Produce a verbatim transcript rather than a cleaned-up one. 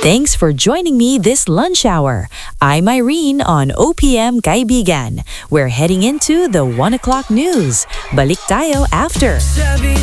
Thanks for joining me this lunch hour. I'm Irene on O P M Kaibigan. We're heading into the one o'clock news. Balik tayo after.